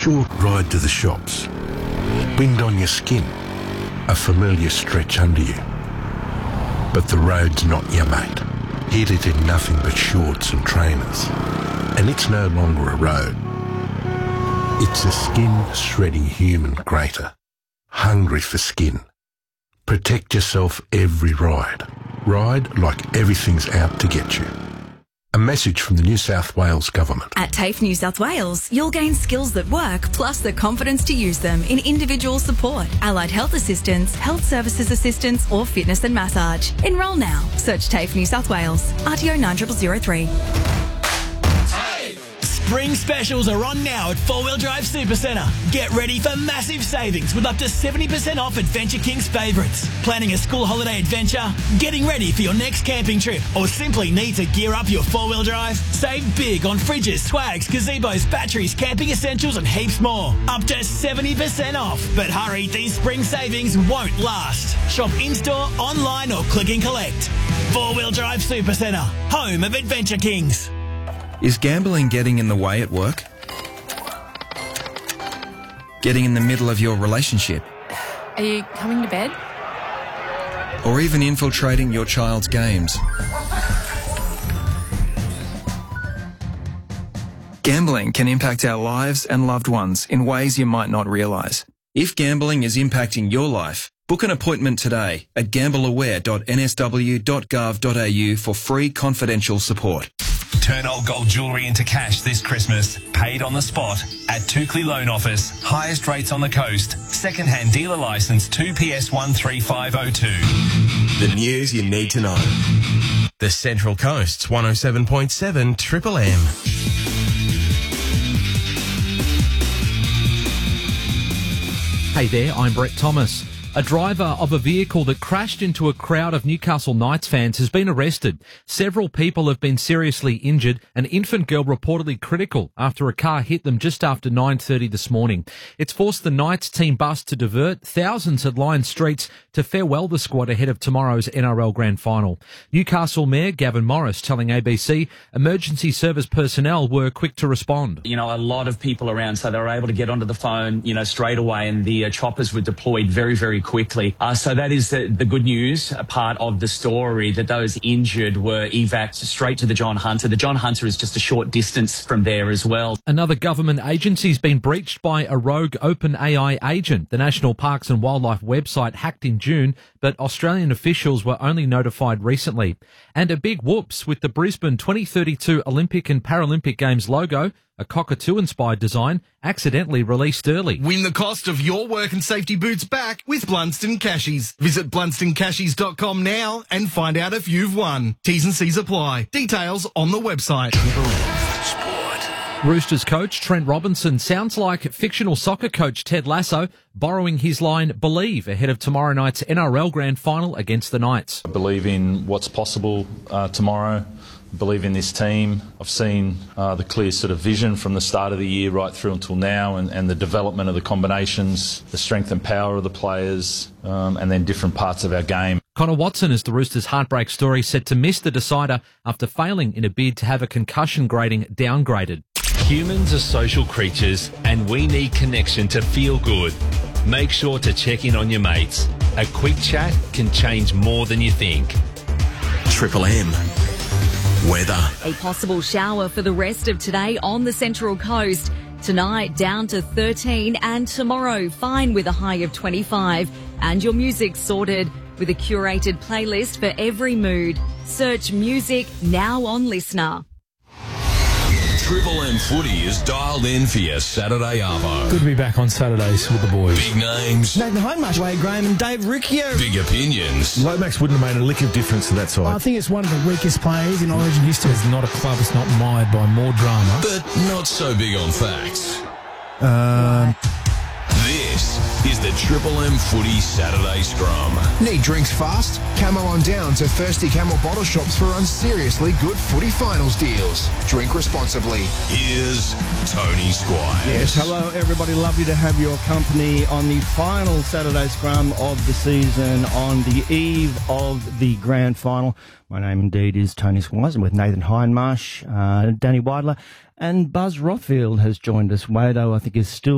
short ride to the shops, wind on your skin, a familiar stretch under you. But the road's not your mate. Hit it in nothing but shorts and trainers. And it's no longer a road. It's a skin-shredding human grater, hungry for skin. Protect yourself every ride. Ride like everything's out to get you. A message from the New South Wales Government. At TAFE New South Wales, you'll gain skills that work, plus the confidence to use them in individual support, allied health assistance, health services assistance, or fitness and massage. Enrol now. Search TAFE New South Wales. RTO 9003. Spring specials are on now at 4 Wheel Drive Supercentre. Get ready for massive savings with up to 70% off Adventure King's favourites. Planning a school holiday adventure, getting ready for your next camping trip, or simply need to gear up your 4-wheel drive? Save big on fridges, swags, gazebos, batteries, camping essentials and heaps more. Up to 70% off. But hurry, these spring savings won't last. Shop in-store, online or click and collect. 4 Wheel Drive Supercentre, home of Adventure Kings. Is gambling getting in the way at work? Getting in the middle of your relationship? Are you coming to bed? Or even infiltrating your child's games? Gambling can impact our lives and loved ones in ways you might not realise. If gambling is impacting your life, book an appointment today at gambleaware.nsw.gov.au for free confidential support. Turn old gold jewellery into cash this Christmas. Paid on the spot at Tukley Loan Office. Highest rates on the coast. Second-hand dealer licence 2PS 13502. The news you need to know. The Central Coast's 107.7 Triple M. Hey there, I'm Brett Thomas. A driver of a vehicle that crashed into a crowd of Newcastle Knights fans has been arrested. Several people have been seriously injured. An infant girl reportedly critical after a car hit them just after 9:30 this morning. It's forced the Knights team bus to divert. Thousands had lined streets to farewell the squad ahead of tomorrow's NRL Grand Final. Newcastle Mayor Gavin Morris telling ABC emergency service personnel were quick to respond. A lot of people around, so they were able to get onto the phone, straight away, and the choppers were deployed very, very quickly. So that is the good news, a part of the story, that those injured were evac straight to the John Hunter. The John Hunter is just a short distance from there as well. Another government agency's been breached by a rogue OpenAI agent. The National Parks and Wildlife website hacked in June, but Australian officials were only notified recently. And a big whoops with the Brisbane 2032 Olympic and Paralympic Games logo, a cockatoo-inspired design, accidentally released early. Win the cost of your work and safety boots back with Blunston Cashies. Visit blunstoncashies.com now and find out if you've won. T's and C's apply. Details on the website. Roosters coach Trent Robinson sounds like fictional soccer coach Ted Lasso borrowing his line "Believe" ahead of tomorrow night's NRL Grand Final against the Knights. I believe in what's possible tomorrow. I believe in this team. I've seen the clear sort of vision from the start of the year right through until now, and the development of the combinations, the strength and power of the players, and then different parts of our game. Connor Watson is the Roosters' heartbreak story, set to miss the decider after failing in a bid to have a concussion grading downgraded. Humans are social creatures and we need connection to feel good. Make sure to check in on your mates. A quick chat can change more than you think. Triple M. Weather. A possible shower for the rest of today on the Central Coast. Tonight down to 13 and tomorrow fine with a high of 25. And your music sorted with a curated playlist for every mood. Search music now on Listener. Triple M footy is dialed in for your Saturday arvo. Good to be back on Saturdays with the boys. Big names. Nathan Hindmarsh, Wade Graham and Dave Riccio. Big opinions. Lomax wouldn't have made a lick of difference to that side. I think it's one of the weakest players in Origin history. It's not a club, it's not mired by more drama. But not so big on facts. This is the Triple M Footy Saturday Scrum. Need drinks fast? Camo on down to Thirsty Camel bottle shops for unseriously good footy finals deals. Drink responsibly. Here's Tony Squires. Yes, hello everybody. Lovely to have your company on the final Saturday Scrum of the season on the eve of the Grand Final. My name indeed is Tony Squires. I'm with Nathan Hindmarsh, Danny Weidler, and Buzz Rothfield has joined us. Wado, I think, is still